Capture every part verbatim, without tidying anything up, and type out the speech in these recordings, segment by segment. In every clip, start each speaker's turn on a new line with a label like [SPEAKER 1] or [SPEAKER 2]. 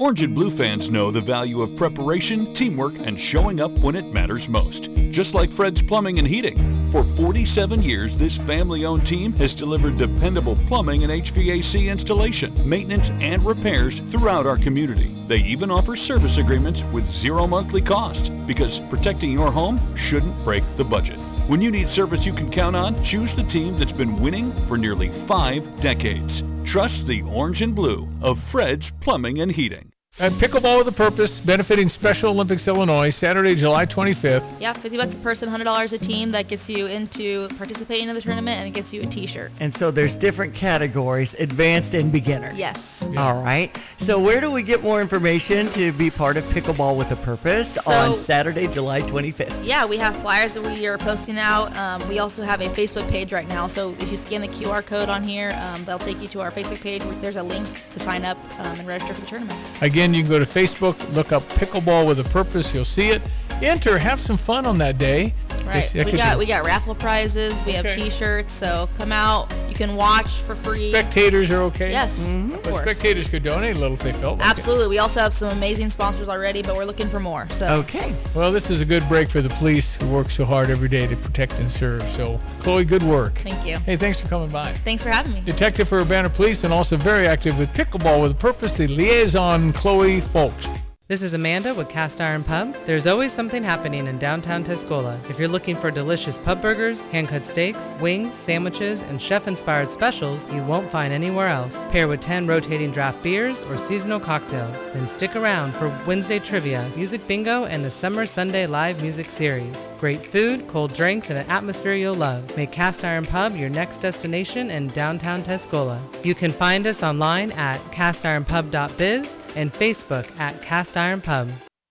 [SPEAKER 1] Orange and Blue fans know the value of preparation, teamwork, and showing up when it matters most. Just like Fred's Plumbing and Heating. For forty-seven years, this family-owned team has delivered dependable plumbing and H V A C installation, maintenance, and repairs throughout our community. They even offer service agreements with zero monthly cost, because protecting your home shouldn't break the budget. When you need service you can count on, choose the team that's been winning for nearly five decades. Trust the Orange and Blue of Fred's Plumbing and Heating.
[SPEAKER 2] And Pickleball with a Purpose, benefiting Special Olympics Illinois, Saturday, July twenty-fifth.
[SPEAKER 3] Yeah, fifty bucks a person, one hundred dollars a team. That gets you into participating in the tournament, and it gets you a t-shirt.
[SPEAKER 4] And so there's different categories, advanced and beginners.
[SPEAKER 3] Yes.
[SPEAKER 4] Yeah. All right. So where do we get more information to be part of Pickleball with a Purpose
[SPEAKER 3] so,
[SPEAKER 4] on Saturday, July twenty-fifth?
[SPEAKER 3] Yeah, we have flyers that we are posting out. Um, we also have a Facebook page right now. So if you scan the Q R code on here, um, they'll take you to our Facebook page. There's a link to sign up um, and register for the tournament.
[SPEAKER 2] Again, you can go to Facebook, look up Pickleball with a Purpose. You'll see it. Enter, have some fun on that day.
[SPEAKER 3] Right. We got we got raffle prizes. We
[SPEAKER 2] okay.
[SPEAKER 3] have T-shirts. So come out. You can watch for free.
[SPEAKER 2] Spectators are okay.
[SPEAKER 3] Yes, mm-hmm. of
[SPEAKER 2] but
[SPEAKER 3] course.
[SPEAKER 2] Spectators could donate a little if they felt like
[SPEAKER 3] Absolutely.
[SPEAKER 2] it.
[SPEAKER 3] We also have some amazing sponsors already, but we're looking for more. So
[SPEAKER 4] okay.
[SPEAKER 2] Well, this is a good break for the police who work so hard every day to protect and serve. So, Chloe, good work.
[SPEAKER 3] Thank you.
[SPEAKER 2] Hey, thanks for coming by.
[SPEAKER 3] Thanks for having me.
[SPEAKER 2] Detective for Urbana Police and also very active with Pickleball with a Purpose, the liaison, Chloe Folks.
[SPEAKER 5] This is Amanda with Cast Iron Pub. There's always something happening in downtown Tuscola. If you're looking for delicious pub burgers, hand-cut steaks, wings, sandwiches, and chef-inspired specials you won't find anywhere else. Pair with ten rotating draft beers or seasonal cocktails. Then stick around for Wednesday trivia, music bingo, and the Summer Sunday live music series. Great food, cold drinks, and an atmosphere you'll love. Make Cast Iron Pub your next destination in downtown Tuscola. You can find us online at cast iron pub dot biz and Facebook at Cast Iron Pub.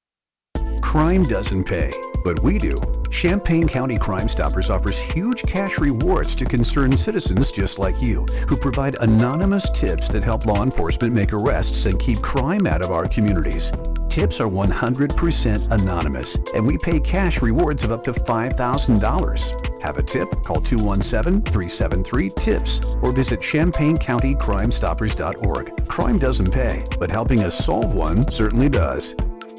[SPEAKER 6] Crime doesn't pay, but we do. Champaign County Crime Stoppers offers huge cash rewards to concerned citizens just like you, who provide anonymous tips that help law enforcement make arrests and keep crime out of our communities. Tips are one hundred percent anonymous, and we pay cash rewards of up to five thousand dollars. Have a tip? Call two one seven, three seven three, TIPS or visit champaign county crime stoppers dot org. Crime doesn't pay, but helping us solve one certainly does.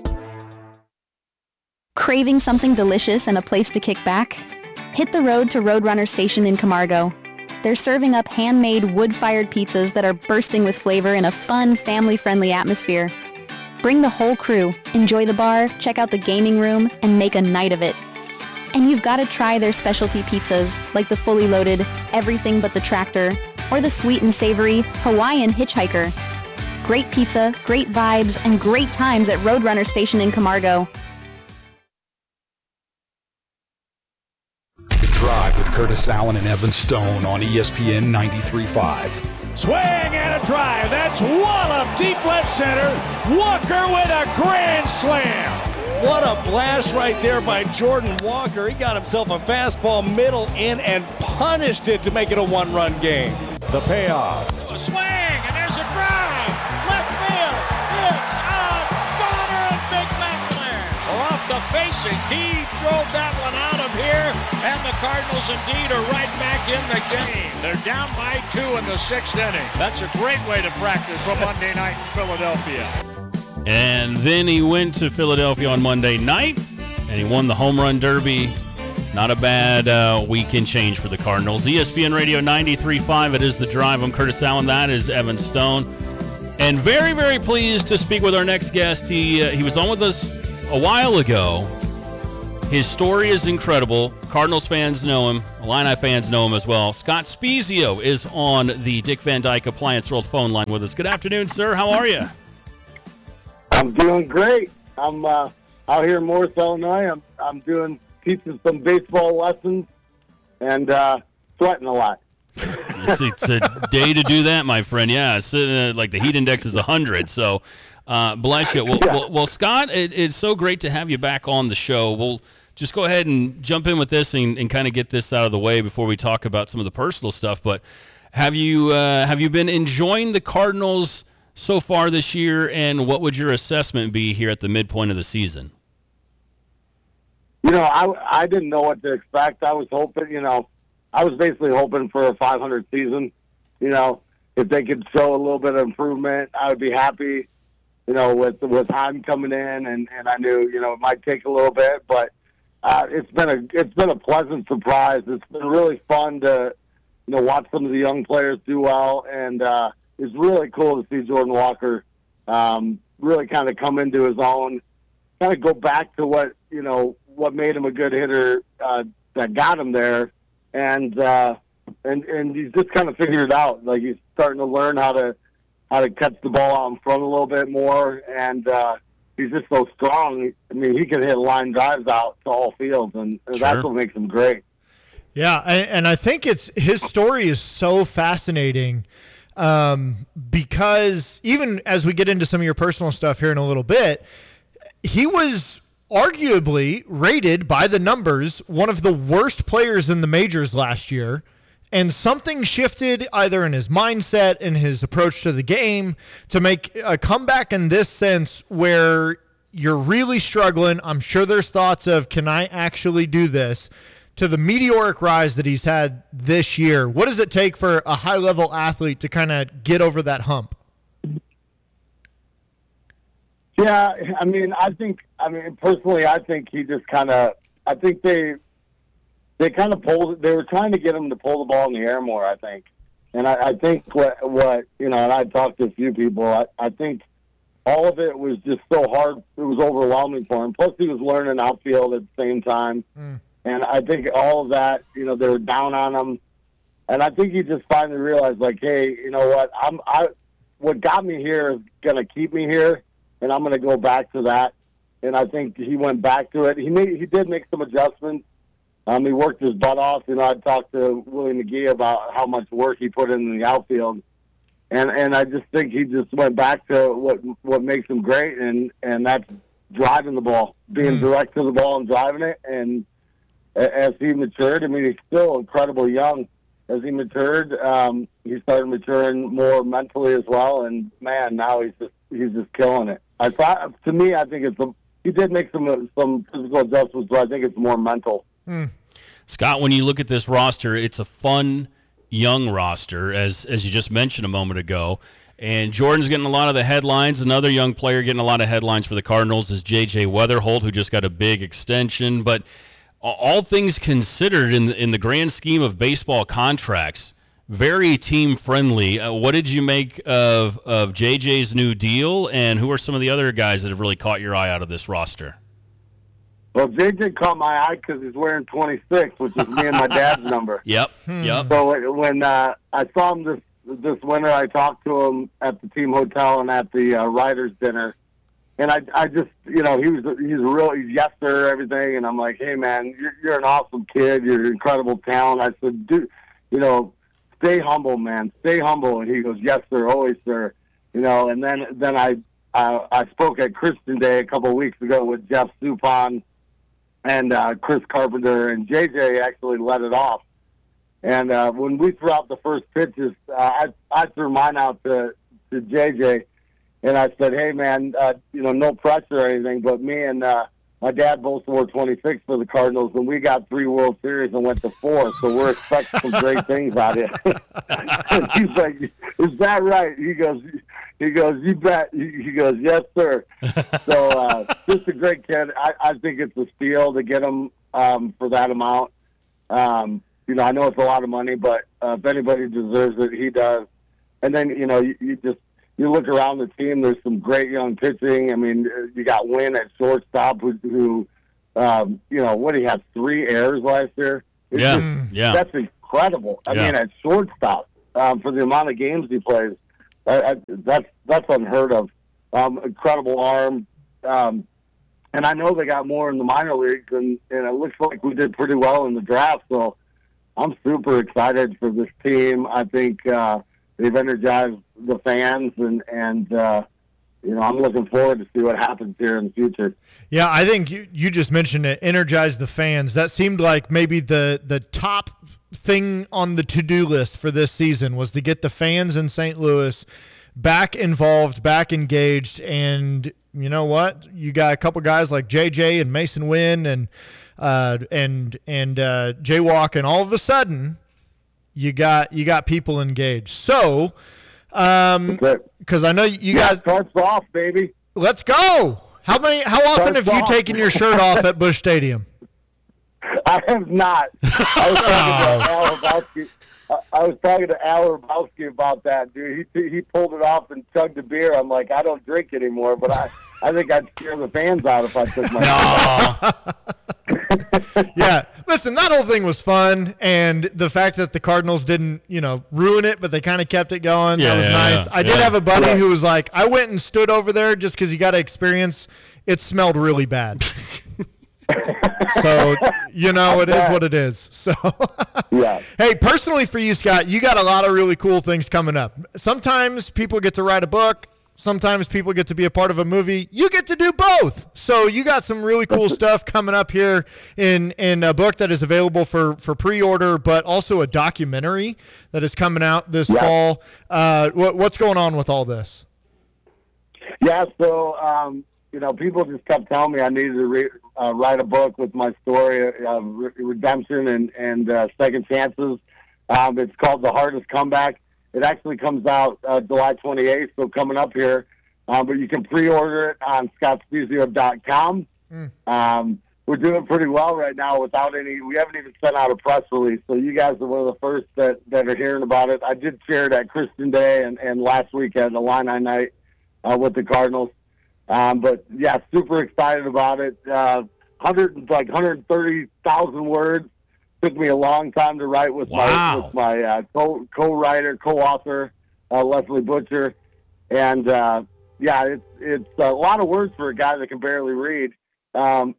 [SPEAKER 7] Craving something delicious and a place to kick back? Hit the road to Roadrunner Station in Camargo. They're serving up handmade wood-fired pizzas that are bursting with flavor in a fun, family-friendly atmosphere. Bring the whole crew, enjoy the bar, check out the gaming room, and make a night of it. And you've got to try their specialty pizzas, like the fully loaded Everything But the Tractor, or the sweet and savory Hawaiian Hitchhiker. Great pizza, great vibes, and great times at Roadrunner Station in Camargo.
[SPEAKER 8] The Drive with Curtis Allen and Evan Stone on E S P N ninety-three point five.
[SPEAKER 9] Swing and a drive. That's Wallop deep left center. Walker with a grand slam. What a blast right there by Jordan Walker. He got himself a fastball middle in and punished it to make it a one-run game. The payoff. A swing, and there's a drive. Left field. It's a goner and Big McLaren. Well, off the facing, he drove that one out of here, and the Cardinals indeed are right back in the game. They're down by two in the sixth inning. That's a great way to practice for Monday night in Philadelphia.
[SPEAKER 10] And then he went to Philadelphia on Monday night, and he won the Home Run Derby. Not a bad uh, weekend change for the Cardinals. E S P N Radio ninety-three point five, it is The Drive. I'm Curtis Allen. That is Evan Stone. And very, very pleased to speak with our next guest. He, uh, he was on with us a while ago. His story is incredible. Cardinals fans know him. Illini fans know him as well. Scott Spiezio is on the Dick Van Dyke Appliance World phone line with us. Good afternoon, sir. How are you?
[SPEAKER 11] I'm doing great. I'm uh, out here in Morris, Illinois. I'm I'm doing teaching some baseball lessons and uh, sweating a lot.
[SPEAKER 10] it's, it's a day to do that, my friend. Yeah, it's, uh, like the heat index is one hundred. So, uh, bless you. Well,
[SPEAKER 11] yeah.
[SPEAKER 10] well, well Scott, it, it's so great to have you back on the show. We'll just go ahead and jump in with this and, and kind of get this out of the way before we talk about some of the personal stuff. But have you uh, have you been enjoying the Cardinals so far this year, and what would your assessment be here at the midpoint of the season?
[SPEAKER 11] You know, I, I didn't know what to expect. I was hoping, you know, I was basically hoping for a five hundred season. You know, if they could show a little bit of improvement, I would be happy. you know, with with Heim coming in, and, and I knew, you know, it might take a little bit, but uh, it's been a it's been a pleasant surprise. It's been really fun to, you know, watch some of the young players do well, and uh, it's really cool to see Jordan Walker um, really kind of come into his own, kind of go back to what, you know, what made him a good hitter uh, that got him there, and uh, and and he's just kind of figured it out. Like, he's starting to learn how to how to catch the ball out in front a little bit more, and uh, he's just so strong. I mean, he can hit line drives out to all fields, and, and
[SPEAKER 12] Sure.
[SPEAKER 11] that's what makes him great.
[SPEAKER 12] Yeah, and, and I think it's his story is so fascinating um, because even as we get into some of your personal stuff here in a little bit, he was arguably rated by the numbers one of the worst players in the majors last year. And something shifted either in his mindset and his approach to the game to make a comeback in this sense where you're really struggling. I'm sure there's thoughts of, can I actually do this? To the meteoric rise that he's had this year. What does it take for a high-level athlete to kind of get over that hump?
[SPEAKER 11] Yeah, I mean, I think, I mean, personally, I think he just kind of, I think they, they kind of pulled, they were trying to get him to pull the ball in the air more, I think. And I, I think what, what, you know, and I talked to a few people, I, I think all of it was just so hard, it was overwhelming for him. Plus, he was learning outfield at the same time.
[SPEAKER 12] Mm.
[SPEAKER 11] And I think all of that, you know, they were down on him. And I think he just finally realized, like, hey, you know what, I'm, I, what got me here is going to keep me here, and I'm going to go back to that. And I think he went back to it. He made, he did make some adjustments. Um, he worked his butt off. You know, I talked to Willie McGee about how much work he put in the outfield, and and I just think he just went back to what what makes him great, and and that's driving the ball, being
[SPEAKER 12] Mm.
[SPEAKER 11] direct to the ball and driving it. And a- as he matured, I mean, he's still incredibly young. As he matured, um, he started maturing more mentally as well. And man, now he's just he's just killing it. I thought, to me, I think it's a, he did make some some physical adjustments, but I think it's more mental.
[SPEAKER 12] Hmm.
[SPEAKER 10] Scott, when you look at this roster, it's a fun, young roster, as as you just mentioned a moment ago. And Jordan's getting a lot of the headlines. Another young player getting a lot of headlines for the Cardinals is J J Weatherholt, who just got a big extension. But all things considered, in the, in the grand scheme of baseball contracts, very team-friendly. Uh, what did you make of, of J J's new deal, and who are some of the other guys that have really caught your eye out of this roster?
[SPEAKER 11] Well, J J caught my eye because he's wearing twenty-six, which is me and my dad's number.
[SPEAKER 10] Yep, yep.
[SPEAKER 11] So when uh, I saw him this this winter, I talked to him at the team hotel and at the uh, writers' dinner, and I I just, you know, he was he's real he's yes sir everything, and I'm like, hey man, you're you're an awesome kid, you're an incredible talent. I said, dude, you know, stay humble, man, stay humble. And he goes, yes sir, always sir, you know. And then then I uh, I spoke at Christian Day a couple of weeks ago with Jeff Suppan and uh, Chris Carpenter, and J J actually let it off. And uh, when we threw out the first pitches, uh, I, I threw mine out to, to J J, and I said, hey, man, uh, you know, no pressure or anything, but me and uh, my dad both wore twenty-six for the Cardinals, and we got three World Series and went to four, so we're expecting some great things out of it. And he's like, is that right? He goes, he goes, you bet. He goes, yes, sir. So uh, just a great kid. I, I think it's a steal to get him um, for that amount. Um, you know, I know it's a lot of money, but uh, if anybody deserves it, he does. And then, you know, you, you just, you look around the team, there's some great young pitching. I mean, you got Wynn at shortstop who, who um, you know, what, he had three errors last year? It's
[SPEAKER 10] Yeah,
[SPEAKER 11] just,
[SPEAKER 10] yeah.
[SPEAKER 11] That's incredible. I
[SPEAKER 10] Yeah.
[SPEAKER 11] mean, at shortstop, um, for the amount of games he plays, I, I, that's that's unheard of. Um, incredible arm. Um, and I know they got more in the minor leagues, and, and it looks like we did pretty well in the draft. So I'm super excited for this team. I think uh, they've energized the fans, and, and uh, you know, I'm looking forward to see what happens here in the future.
[SPEAKER 12] Yeah, I think you, you just mentioned it, energize the fans. That seemed like maybe the, the top thing on the to-do list for this season was to get the fans in Saint Louis back involved, back engaged. And you know what? You got a couple guys like J J and Mason Wynn and uh, and and uh, Jaywalk, and all of a sudden you got you got people engaged. So Um, because I know you
[SPEAKER 11] yeah,
[SPEAKER 12] got
[SPEAKER 11] starts off, baby.
[SPEAKER 12] Let's go. How many? How often
[SPEAKER 11] Starts
[SPEAKER 12] have you
[SPEAKER 11] off.
[SPEAKER 12] taken your shirt off at Busch Stadium?
[SPEAKER 11] I have not. I was talking to Al Rabowski. I, I was talking to Al Rabowski about that, dude. He he pulled it off and chugged a beer. I'm like, I don't drink anymore, but I, I think I'd scare the fans out if I took my.
[SPEAKER 12] Yeah, listen, that whole thing was fun, and the fact that the Cardinals didn't, you know, ruin it, but they kind of kept it going,
[SPEAKER 10] Yeah,
[SPEAKER 12] that was
[SPEAKER 10] yeah,
[SPEAKER 12] nice.
[SPEAKER 10] yeah,
[SPEAKER 12] I did
[SPEAKER 10] yeah.
[SPEAKER 12] have a buddy
[SPEAKER 11] Yeah.
[SPEAKER 12] who was like, I went and stood over there just because you got to experience. It smelled really bad. So, you know, it is what it is. So,
[SPEAKER 11] Yeah.
[SPEAKER 12] hey, personally for you, Scott, you got a lot of really cool things coming up. Sometimes people get to write a book. Sometimes people get to be a part of a movie. You get to do both. So you got some really cool stuff coming up here in, in a book that is available for, for pre-order, but also a documentary that is coming out this
[SPEAKER 11] Yeah.
[SPEAKER 12] fall. Uh, what, what's going on with all this?
[SPEAKER 11] Yeah, so, um, you know, people just kept telling me I needed to re- uh, write a book with my story of re- redemption and, and uh, second chances. Um, it's called The Hardest Comeback. It actually comes out uh, July twenty-eighth, so coming up here. Um, but you can pre-order it on scott spiezio dot com.
[SPEAKER 12] Mm.
[SPEAKER 11] Um, we're doing pretty well right now without any – we haven't even sent out a press release, so you guys are one of the first that, that are hearing about it. I did share it at Christian Day and, and last week at Illini Night uh, with the Cardinals. Um, but, yeah, super excited about it. Uh, one hundred, like one hundred thirty thousand words. Took me a long time to write with
[SPEAKER 10] Wow.
[SPEAKER 11] my with my uh, co co-writer, co-author, uh, Leslie Butcher, and uh, yeah, it's it's a lot of words for a guy that can barely read. Um,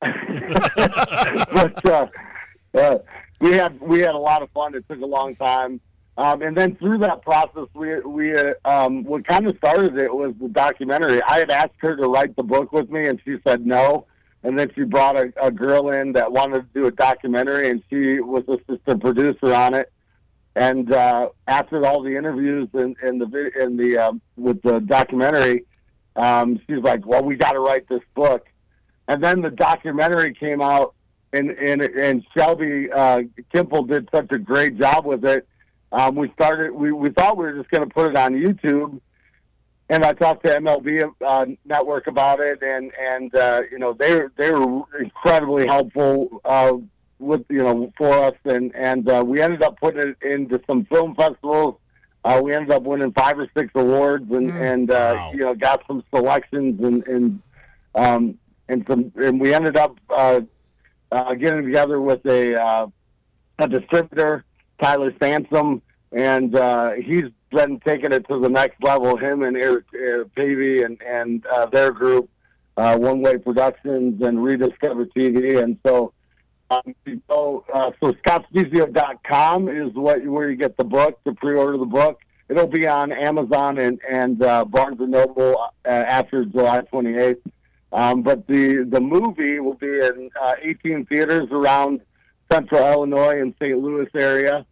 [SPEAKER 11] but uh, uh, we had we had a lot of fun. It took a long time, um, and then through that process, we we uh, um, what kind of started it was the documentary. I had asked her to write the book with me, and she said no. And then she brought a, a girl in that wanted to do a documentary, and she was assistant producer on it. And uh, after all the interviews and in, in the vi- in the um, with the documentary, um, she's like, "Well, we got to write this book." And then the documentary came out, and and, and Shelby uh, Kimple did such a great job with it. Um, we started. We, we thought we were just going to put it on YouTube. And I talked to M L B uh, Network about it, and and uh, you know they were they were incredibly helpful uh, with you know for us, and and uh, we ended up putting it into some film festivals. Uh, we ended up winning five or six awards, and
[SPEAKER 12] Mm.
[SPEAKER 11] and uh,
[SPEAKER 10] Wow.
[SPEAKER 11] you know got some selections, and and um, and some and we ended up uh, uh, getting together with a uh, a distributor, Tyler Sansom, and uh, he's been taking it to the next level. Him and Eric, Eric Pavey and and uh, their group, uh, One Way Productions and Rediscover T V, and so um, so uh, so scott spiezio dot com is what where you get the book to pre-order the book. It'll be on Amazon and and uh, Barnes and Noble uh, after July twenty-eighth. Um, but the the movie will be in uh, eighteen theaters around Central Illinois and Saint Louis area.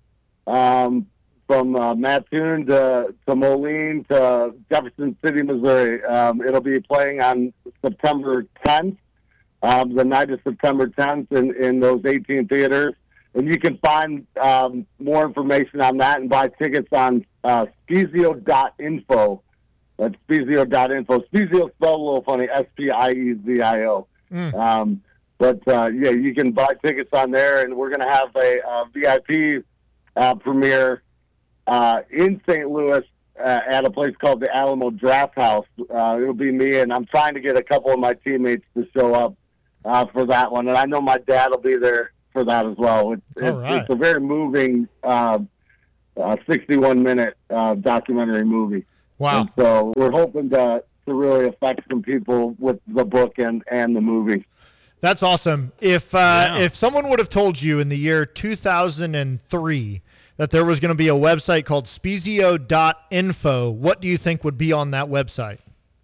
[SPEAKER 11] Um, From uh, Mattoon to, to Moline to Jefferson City, Missouri. Um, it'll be playing on September tenth, um, the night of September tenth in, in those eighteen theaters. And you can find um, more information on that and buy tickets on uh, spiezio dot info. That's spiezio dot info. Spiezio spelled a little funny, S P I E Z I O.
[SPEAKER 12] Mm.
[SPEAKER 11] Um, but, uh, yeah, you can buy tickets on there, and we're going to have a, a V I P uh, premiere Uh, in Saint Louis uh, at a place called the Alamo Draft House. Uh, it'll be me, and I'm trying to get a couple of my teammates to show up uh, for that one. And I know my dad will be there for that as well. It's, it's,
[SPEAKER 12] All right.
[SPEAKER 11] it's a very moving uh, uh, sixty-one minute uh, documentary movie.
[SPEAKER 12] Wow.
[SPEAKER 11] And so we're hoping to, to really affect some people with the book and, and the movie.
[SPEAKER 12] That's awesome. If uh,
[SPEAKER 10] Yeah.
[SPEAKER 12] if someone would have told you in the year two thousand three that there was going to be a website called spiezio dot info, what do you think would be on that website?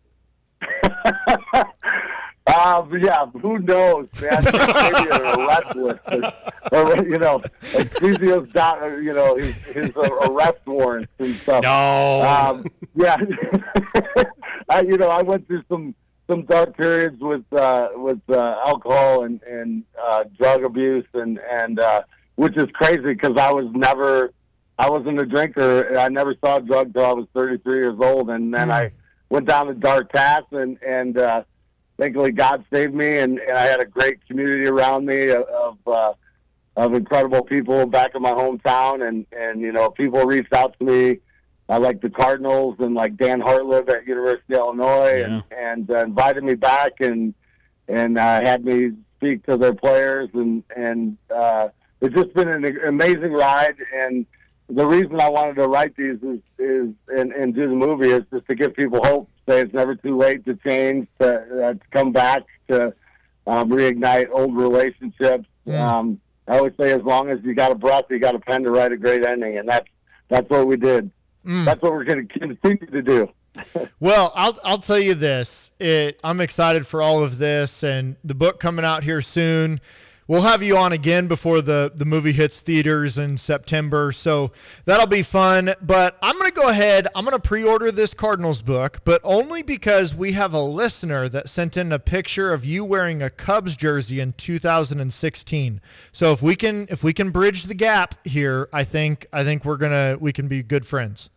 [SPEAKER 11] Uh, yeah, who knows, man? Maybe an arrest list, or, or you know, Spezio's dot, you know, his, his uh, arrest warrants and stuff.
[SPEAKER 10] No.
[SPEAKER 11] Um, yeah, I, you know, I went through some some dark periods with uh, with uh, alcohol and and uh, drug abuse, and and uh, which is crazy because I was never I wasn't a drinker. I never saw drugs until I was thirty-three years old, and then I went down the dark path, and and uh, thankfully God saved me, and, and I had a great community around me of uh, of incredible people back in my hometown, and and you know, people reached out to me, uh, like the Cardinals and like Dan Hartlib at University of Illinois,
[SPEAKER 10] Yeah.
[SPEAKER 11] and and uh, invited me back, and and uh, had me speak to their players, and and uh, it's just been an amazing ride. And the reason I wanted to write these is, is and, and do the movie is just to give people hope. Say it's never too late to change, to, uh, to come back, to um, reignite old relationships.
[SPEAKER 12] Yeah.
[SPEAKER 11] Um, I always say, as long as you got a breath, you got a pen to write a great ending, and that's that's what we did.
[SPEAKER 12] Mm.
[SPEAKER 11] That's what we're going to continue to do.
[SPEAKER 12] Well, I'll I'll tell you this. It, I'm excited for all of this, and the book coming out here soon. We'll have you on again before the, the movie hits theaters in September, so that'll be fun. But I'm going to go ahead. I'm going to pre-order this Cardinals book, but only because we have a listener that sent in a picture of you wearing a Cubs jersey in two thousand sixteen. So if we can if we can bridge the gap here, I think I think we're gonna we can be good friends.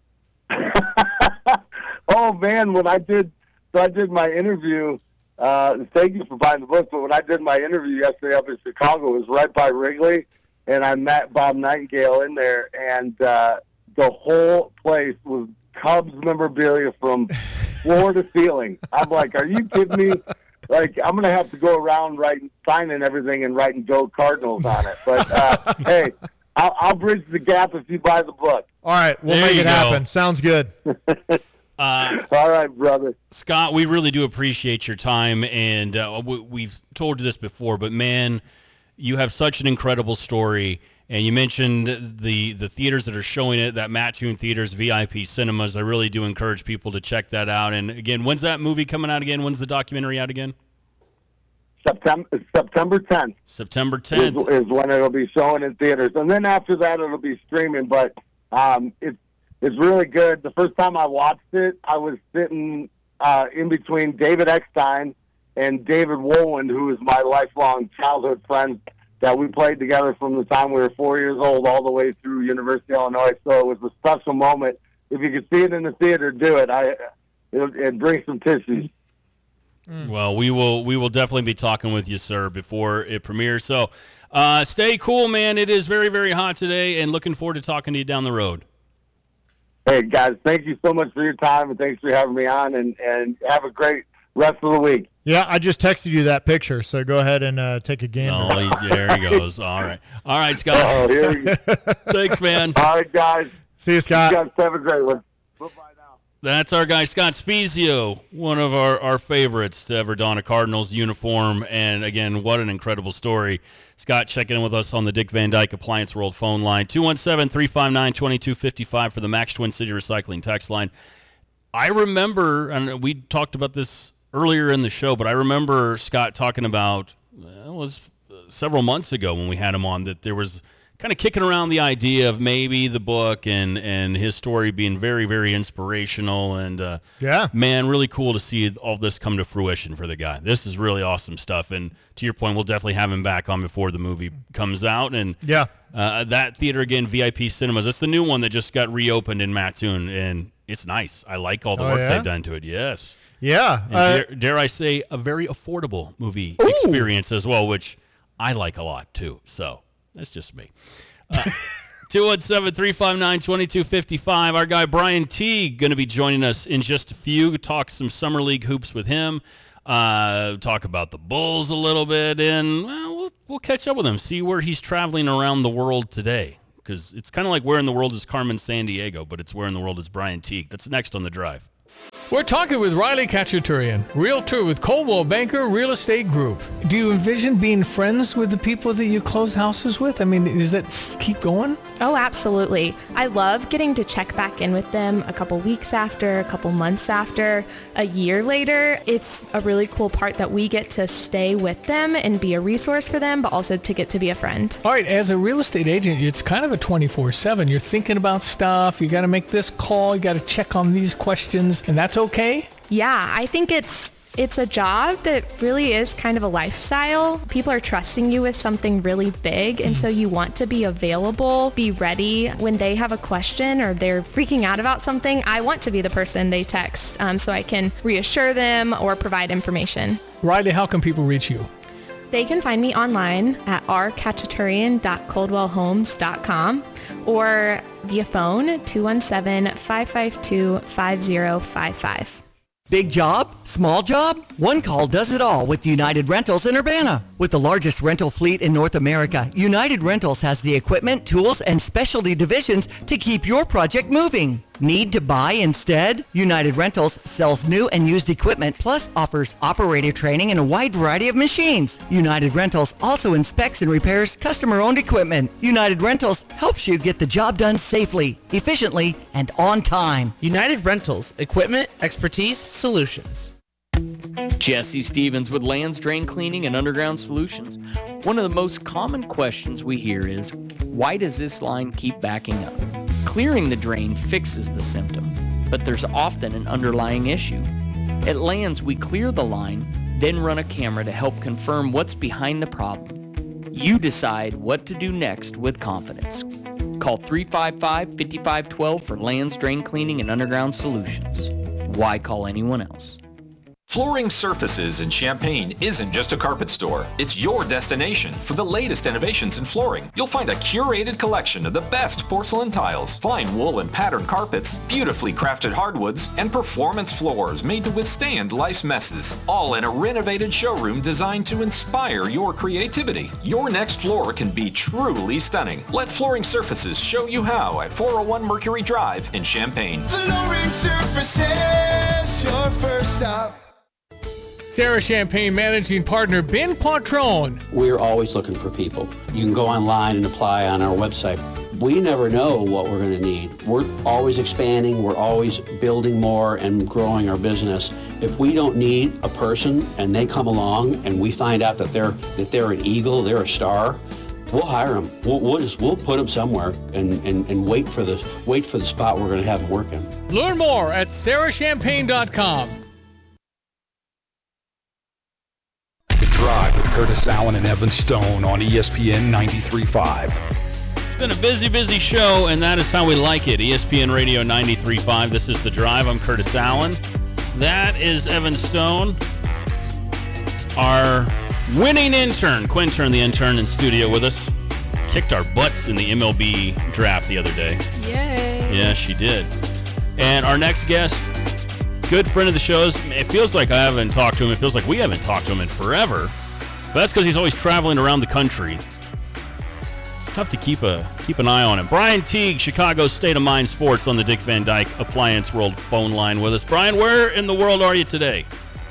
[SPEAKER 11] Oh man, when I did, so I did my interview. Uh, thank you for buying the book. But when I did my interview yesterday up in Chicago, it was right by Wrigley, and I met Bob Nightingale in there, and uh, the whole place was Cubs memorabilia from floor to ceiling. I'm like, are you kidding me? Like, I'm gonna have to go around writing, signing everything, and writing "Go Cardinals" on it. But uh, hey, I'll, I'll bridge the gap if you buy the book.
[SPEAKER 12] All right, we'll
[SPEAKER 10] There
[SPEAKER 12] make
[SPEAKER 10] you
[SPEAKER 12] it
[SPEAKER 10] go.
[SPEAKER 12] happen. Sounds good.
[SPEAKER 10] Uh,
[SPEAKER 11] All right, brother.
[SPEAKER 10] Scott, we really do appreciate your time, and uh, we, we've told you this before, but man, you have such an incredible story. And you mentioned the the theaters that are showing it, that Mattoon Theaters, V I P Cinemas. I really do encourage people to check that out. And again, when's that movie coming out again? When's the documentary out again?
[SPEAKER 11] September September tenth.
[SPEAKER 10] September
[SPEAKER 11] Is,
[SPEAKER 10] tenth.
[SPEAKER 11] is when it'll be showing in theaters, and then after that it'll be streaming. But um, it's it's really good. The first time I watched it, I was sitting uh, in between David Eckstein and David Woland, who is my lifelong childhood friend that we played together from the time we were four years old all the way through University of Illinois. So it was a special moment. If you could see it in the theater, do it. I it, it brings some tissues.
[SPEAKER 10] Well, we will we will definitely be talking with you, sir, before it premieres. So uh, stay cool, man. It is very, very hot today, and looking forward to talking to you down the road.
[SPEAKER 11] Hey, guys, thank you so much for your time, and thanks for having me on, and, and have a great rest of the week.
[SPEAKER 12] Yeah, I just texted you that picture, so go ahead and uh, take a gander.
[SPEAKER 10] Oh, he's, there he goes. All right. All right, Scott.
[SPEAKER 11] Oh, here we go.
[SPEAKER 10] Thanks, man.
[SPEAKER 11] All right, guys.
[SPEAKER 12] See you, Scott.
[SPEAKER 11] You guys have a great one.
[SPEAKER 10] That's our guy, Scott Spezio, one of our, our favorites to ever don a Cardinals uniform. And, again, what an incredible story. Scott checking in with us on the Dick Van Dyke Appliance World phone line, two one seven, three five nine, two two five five for the Max Twin City Recycling text line. I remember, and we talked about this earlier in the show, but I remember Scott talking about, well, it was several months ago when we had him on, that there was kind of kicking around the idea of maybe the book and, and his story being very, very inspirational. And, uh,
[SPEAKER 12] yeah,
[SPEAKER 10] man, really cool to see all this come to fruition for the guy. This is really awesome stuff. And to your point, we'll definitely have him back on before the movie comes out. And
[SPEAKER 12] yeah,
[SPEAKER 10] uh, that theater, again, V I P Cinemas, that's the new one that just got reopened in Mattoon. And it's nice. I like all the
[SPEAKER 12] Oh,
[SPEAKER 10] work
[SPEAKER 12] yeah?
[SPEAKER 10] they've done to it. Yes.
[SPEAKER 12] Yeah.
[SPEAKER 10] And
[SPEAKER 12] Uh,
[SPEAKER 10] dare, dare I say, a very affordable movie experience as well, which I like a lot too. So that's just me. Uh, two one seven, three five nine, two two five five. Our guy Brian T going to be joining us in just a few. Talk some summer league hoops with him. Uh, talk about the Bulls a little bit, and well, we'll, we'll catch up with him. See where he's traveling around the world today, because it's kind of like where in the world is Carmen Sandiego, but it's where in the world is Brian Teague. That's next on The Drive.
[SPEAKER 2] We're talking with Riley Kachaturian, realtor with Coldwell Banker Real Estate Group. Do you envision being friends with the people that you close houses with? I mean, does that s- keep going?
[SPEAKER 13] Oh, absolutely. I love getting to check back in with them a couple weeks after, a couple months after, a year later. It's a really cool part that we get to stay with them and be a resource for them, but also to get to be a friend.
[SPEAKER 2] All right, as a real estate agent, it's kind of a twenty-four seven. You're thinking about stuff. You got to make this call. You got to check on these questions, and that's okay?
[SPEAKER 13] Yeah, I think it's It's a job that really is kind of a lifestyle. People are trusting you with something really big, and so you want to be available, be ready when they have a question or they're freaking out about something. I want to be the person they text um, so I can reassure them or provide information.
[SPEAKER 2] Riley, how can people reach you?
[SPEAKER 13] They can find me online at r khatchaturian dot coldwell homes dot com or via phone two one seven, five five two, five zero five five.
[SPEAKER 4] Big job? Small job? One call does it all with United Rentals in Urbana. With the largest rental fleet in North America, United Rentals has the equipment, tools, and specialty divisions to keep your project moving. Need to buy instead? United Rentals sells new and used equipment, plus offers operator training and a wide variety of machines. United Rentals also inspects and repairs customer-owned equipment. United Rentals helps you get the job done safely, efficiently, and on time.
[SPEAKER 14] United Rentals, equipment, expertise, solutions.
[SPEAKER 15] Jesse Stevens with Lands Drain Cleaning and Underground Solutions. One of the most common questions we hear is, why does this line keep backing up? Clearing the drain fixes the symptom, but there's often an underlying issue. At Lands, we clear the line, then run a camera to help confirm what's behind the problem. You decide what to do next with confidence. Call three five five, five five one two for Lands Drain Cleaning and Underground Solutions. Why call anyone else?
[SPEAKER 16] Flooring Surfaces in Champaign isn't just a carpet store. It's your destination for the latest innovations in flooring. You'll find a curated collection of the best porcelain tiles, fine wool and patterned carpets, beautifully crafted hardwoods, and performance floors made to withstand life's messes. All in a renovated showroom designed to inspire your creativity. Your next floor can be truly stunning. Let Flooring Surfaces show you how at four oh one Mercury Drive in Champaign.
[SPEAKER 17] Flooring Surfaces, your first stop.
[SPEAKER 2] Sarah Champagne Managing Partner Ben Quattrone.
[SPEAKER 18] We're always looking for people. You can go online and apply on our website. We never know what we're going to need. We're always expanding. We're always building more and growing our business. If we don't need a person and they come along and we find out that they're that they're an eagle, they're a star, we'll hire them. We'll, we'll just we'll put them somewhere and, and, and wait for the wait for the spot we're going to have them working.
[SPEAKER 2] Learn more at sarah champagne dot com.
[SPEAKER 8] Drive with Curtis Allen and Evan Stone on E S P N ninety-three point five.
[SPEAKER 10] It's been a busy, busy show, and that is how we like it. E S P N Radio ninety-three point five. This is The Drive. I'm Curtis Allen. That is Evan Stone. Our winning intern, Quintern, the intern in studio with us, kicked our butts in the M L B draft the other day.
[SPEAKER 3] Yay.
[SPEAKER 10] Yeah, she did. And our next guest, good friend of the show's. It feels like I haven't talked to him. It feels like we haven't talked to him in forever. But that's because he's always traveling around the country. It's tough to keep a keep an eye on him. Brian Teague, Chicago State of Mind Sports on the Dick Van Dyke Appliance World phone line with us. Brian, where in the world are you today?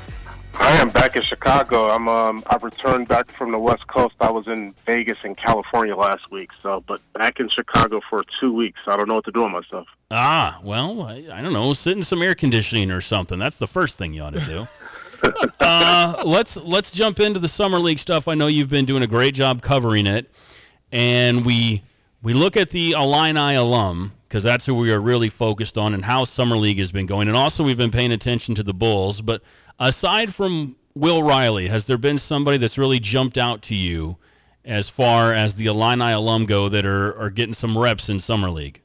[SPEAKER 19] I am back in Chicago. I'm um I returned back from the West Coast. I was in Vegas and California last week, so but back in Chicago for two weeks. I don't know what to do with myself.
[SPEAKER 10] Ah, well, I, I don't know, sit in some air conditioning or something. That's the first thing you ought to do. uh, let's let's jump into the summer league stuff. I know you've been doing a great job covering it, and we we look at the Illini alum because that's who we are really focused on and how summer league has been going, and also we've been paying attention to the Bulls. But aside from Will Riley, has there been somebody that's really jumped out to you as far as the Illini alum go that are are getting some reps in summer league?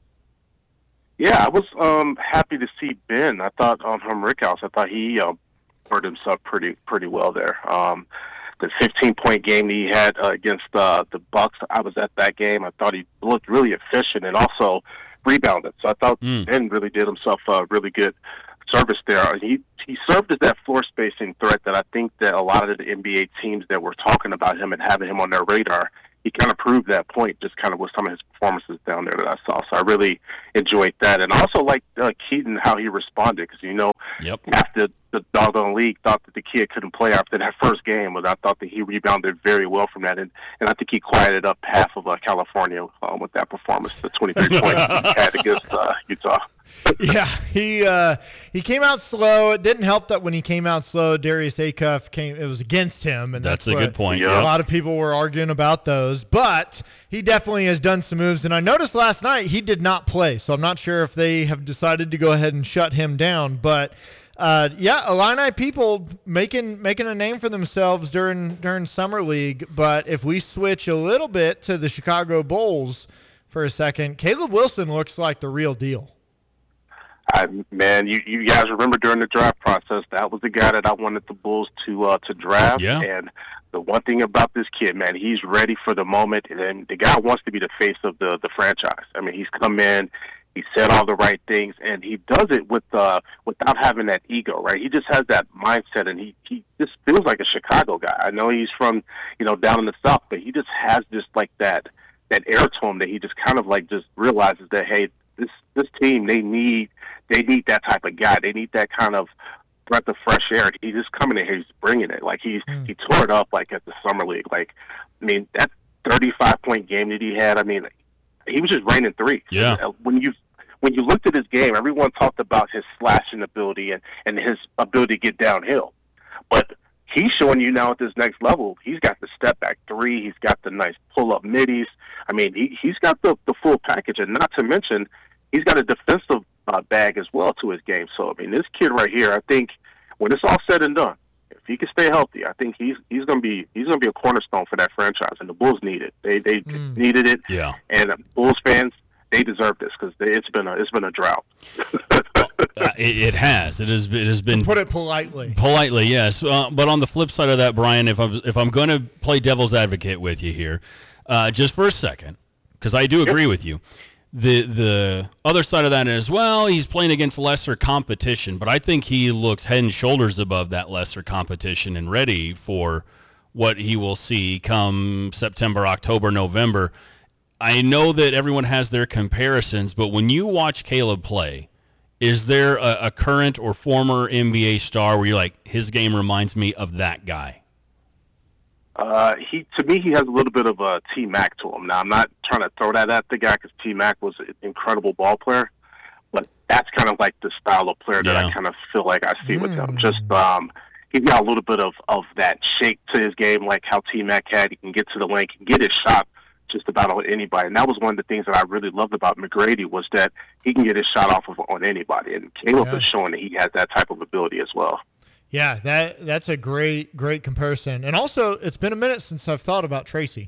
[SPEAKER 19] Yeah, I was um, happy to see Ben. I thought um, from Rickhouse, I thought he um, hurt himself pretty pretty well there. Um, the fifteen-point game that he had uh, against uh, the Bucks, I was at that game. I thought he looked really efficient and also rebounded. So I thought mm. Ben really did himself a really good service there. He he served as that floor spacing threat that I think that a lot of the N B A teams that were talking about him and having him on their radar, he kind of proved that point just kind of with some of his performances down there that I saw. So I really enjoyed that. And I also liked uh, Keaton, how he responded, because, you know,
[SPEAKER 10] yep.
[SPEAKER 19] after the doggone league thought that the kid couldn't play after that first game, but I thought that he rebounded very well from that. And, and I think he quieted up half of uh, California um, with that performance, the twenty-three points he had against uh, Utah.
[SPEAKER 12] Yeah, he uh, he came out slow. It didn't help that when he came out slow, Darius Acuff came. It was against him, and
[SPEAKER 10] that's,
[SPEAKER 12] that's
[SPEAKER 10] a good point.
[SPEAKER 12] Yeah. A lot of people were arguing about those, but he definitely has done some moves. And I noticed last night he did not play, so I'm not sure if they have decided to go ahead and shut him down. But Uh, yeah, Illini people making making a name for themselves during during summer league. But if we switch a little bit to the Chicago Bulls for a second, Caleb Wilson looks like the real deal.
[SPEAKER 19] I, man, you, you guys remember during the draft process, that was the guy that I wanted the Bulls to uh, to draft.
[SPEAKER 10] Yeah.
[SPEAKER 19] And the one thing about this kid, man, he's ready for the moment, and the guy wants to be the face of the, the franchise. I mean, he's come in, he said all the right things, and he does it with uh, without having that ego, right? He just has that mindset, and he, he just feels like a Chicago guy. I know he's from, you know, down in the South, but he just has just like that that air to him that he just kind of like just realizes that, hey, this this team, they need they need that type of guy. They need that kind of breath of fresh air. He's just coming in here, he's bringing it. Like he's mm. he tore it up like at the summer league. Like, I mean, that thirty-five point game that he had, I mean, he was just raining three.
[SPEAKER 10] Yeah.
[SPEAKER 19] When you when you looked at his game, everyone talked about his slashing ability and, and his ability to get downhill. But he's showing you now at this next level, he's got the step back three, he's got the nice pull up middies. I mean, he he's got the, the full package, and not to mention, he's got a defensive uh, bag as well to his game. So I mean, this kid right here, I think when it's all said and done, if he can stay healthy, I think he's he's gonna be he's gonna be a cornerstone for that franchise, and the Bulls need it. They they mm. needed it.
[SPEAKER 10] Yeah.
[SPEAKER 19] And uh, Bulls fans, they deserve this because it's been a it's been a drought.
[SPEAKER 10] Uh, it, it has. It has. It has been.
[SPEAKER 12] Put it politely.
[SPEAKER 10] Politely, yes. Uh, but on the flip side of that, Brian, if I'm if I'm going to play devil's advocate with you here, uh, just for a second, because I do agree yep. with you. The the other side of that is, well, he's playing against lesser competition, but I think he looks head and shoulders above that lesser competition and ready for what he will see come September, October, November. I know that everyone has their comparisons, but when you watch Caleb play, is there a, a current or former N B A star where you're like, his game reminds me of that guy?
[SPEAKER 19] Uh, he to me, he has a little bit of a T-Mac to him. Now, I'm not trying to throw that at the guy because T-Mac was an incredible ball player, but that's kind of like the style of player that
[SPEAKER 10] Yeah.
[SPEAKER 19] I kind of feel like I see
[SPEAKER 12] Mm.
[SPEAKER 19] with him. Just um, he's got a little bit of, of that shake to his game, like how T-Mac had. He can get to the lane, he can get his shot just about on anybody. And that was one of the things that I really loved about McGrady was that he can get his shot off of on anybody. And Caleb
[SPEAKER 12] Yeah.
[SPEAKER 19] is showing that he has that type of ability as well.
[SPEAKER 12] Yeah, that that's a great great comparison. And also, it's been a minute since I've thought about Tracy,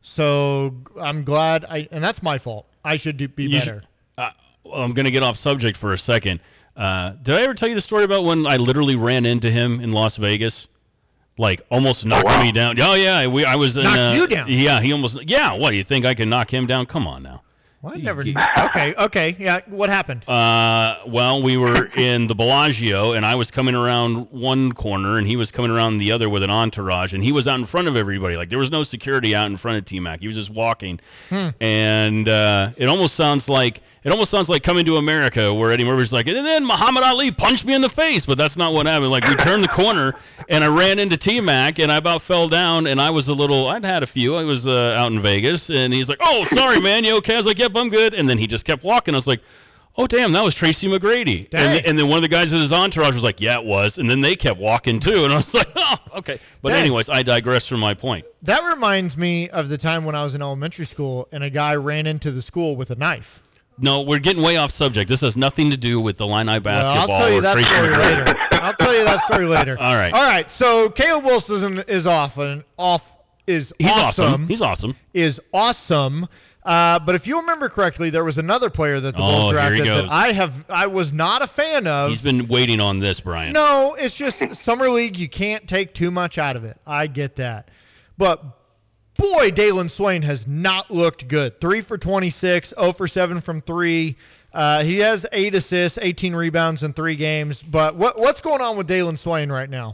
[SPEAKER 12] so I'm glad. I and that's my fault. I should do, be
[SPEAKER 10] You
[SPEAKER 12] better.
[SPEAKER 10] should- uh, well, I'm going to get off subject for a second. Uh, did I ever tell you the story about when I literally ran into him in Las Vegas? Like, almost knocked
[SPEAKER 19] wow.
[SPEAKER 10] me down. Oh, yeah. We, I was in,
[SPEAKER 12] Knocked
[SPEAKER 10] uh,
[SPEAKER 12] you down?
[SPEAKER 10] Yeah, he almost. Yeah, what, do you think I can knock him down? Come on now.
[SPEAKER 12] Well, I never. Okay, okay, yeah. What happened?
[SPEAKER 10] Uh, well, we were in the Bellagio, and I was coming around one corner, and he was coming around the other with an entourage, and he was out in front of everybody. Like, there was no security out in front of T-Mac. He was just walking,
[SPEAKER 12] Hmm.
[SPEAKER 10] and uh, it almost sounds like it almost sounds like Coming to America, where Eddie Murphy's like, and then Muhammad Ali punched me in the face, but that's not what happened. Like, we turned the corner, and I ran into T-Mac, and I about fell down, and I was a little. I'd had a few. I was uh, out in Vegas, and he's like, "Oh, sorry, man, you okay?" I was like, "Yep, I'm good." And then he just kept walking. I was like, oh, damn, that was Tracy McGrady. And, and then one of the guys in his entourage was like, yeah, it was. And then they kept walking, too. And I was like, oh, okay. But
[SPEAKER 12] Dang.
[SPEAKER 10] anyways, I digress from my point.
[SPEAKER 12] That reminds me of the time when I was in elementary school and a guy ran into the school with a knife.
[SPEAKER 10] No, we're getting way off subject. This has nothing to do with the Illini basketball
[SPEAKER 12] Well, I'll tell you
[SPEAKER 10] or
[SPEAKER 12] that
[SPEAKER 10] Tracy
[SPEAKER 12] story
[SPEAKER 10] McGrady.
[SPEAKER 12] later. I'll tell you that story later.
[SPEAKER 10] All right.
[SPEAKER 12] All right. So Caleb Wilson is off and off is
[SPEAKER 10] He's
[SPEAKER 12] awesome.
[SPEAKER 10] awesome. He's awesome.
[SPEAKER 12] Is awesome. Uh, but if you remember correctly, there was another player that the
[SPEAKER 10] Oh,
[SPEAKER 12] Bulls
[SPEAKER 10] here
[SPEAKER 12] drafted
[SPEAKER 10] he
[SPEAKER 12] that
[SPEAKER 10] goes.
[SPEAKER 12] I have I was not a fan of.
[SPEAKER 10] He's been waiting on this, Brian.
[SPEAKER 12] No, it's just summer league. You can't take too much out of it. I get that, but boy, Dalen Swain has not looked good. Three for twenty-six, zero for seven from three. Uh, he has eight assists, eighteen rebounds in three games. But what what's going on with Dalen Swain right now?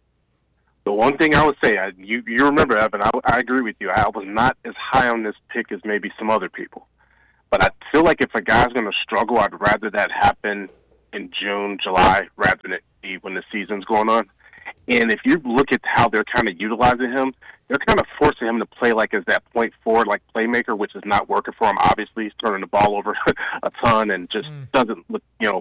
[SPEAKER 19] The one thing I would say, I, you you remember, Evan, I, I agree with you. I was not as high on this pick as maybe some other people. But I feel like if a guy's going to struggle, I'd rather that happen in June, July, rather than it be when the season's going on. And if you look at how they're kind of utilizing him, they're kind of forcing him to play like as that point forward, like playmaker, which is not working for him. Obviously, he's turning the ball over a ton and just mm. doesn't look, you know,